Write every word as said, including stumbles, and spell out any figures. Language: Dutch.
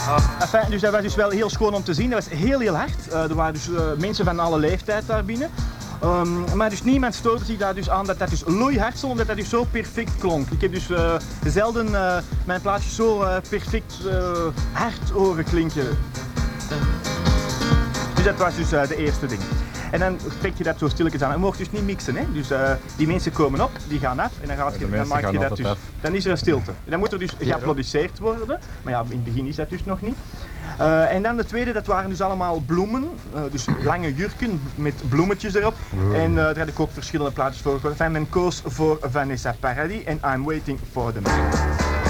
Enfin, dus dat was dus wel heel schoon om te zien. Dat was heel heel hard. Uh, er waren dus uh, mensen van alle leeftijd daar binnen. Um, maar dus niemand stoorde zich daar dus aan dat dat dus loeihard stond, omdat dat dus zo perfect klonk. Ik heb dus uh, zelden uh, mijn plaatjes zo uh, perfect uh, hard horen klinken. Dus dat was dus uh, de eerste ding. En dan trek je dat zo stilletjes aan. Je mag dus niet mixen, hè? Dus uh, die mensen komen op, die gaan af en dan, gaat je, dan maak je dat dus. Dan is er een stilte. En dan moet er dus geapplaudisseerd worden. Maar ja, in het begin is dat dus nog niet. Uh, en dan de tweede, dat waren dus allemaal bloemen, uh, dus lange jurken met bloemetjes erop. Mm. En uh, daar had ik ook verschillende plaatjes voor. Enfin, men koos voor Vanessa Paradis en I'm Waiting for the Man.